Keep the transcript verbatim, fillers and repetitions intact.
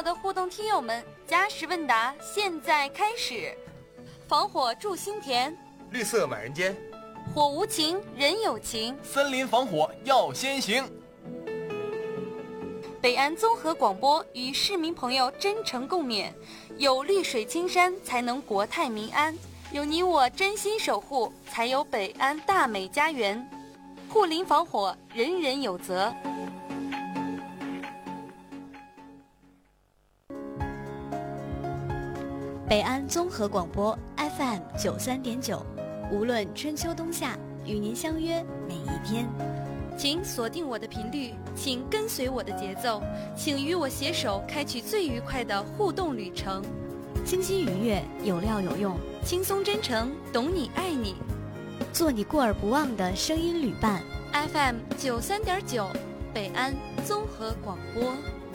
的互动听友们，加时问答现在开始。防火助心田， 绿色满人间， 火无情人有情， 森林防火要先行。 北安综合广播与市民朋友真诚共勉，有绿水青山才能国泰民安，有你我真心守护才有北安大美家园。护林防火人人有责。 北安综合广播 F M 九三点九，无论春秋冬夏，与您相约每一天。 请锁定我的频率，请跟随我的节奏，请与我携手开启最愉快的互动旅程。 清新愉悦，有料有用， 轻松真诚，懂你爱你， 做你过耳不忘的声音旅伴。 F M 九三点九，北安综合广播。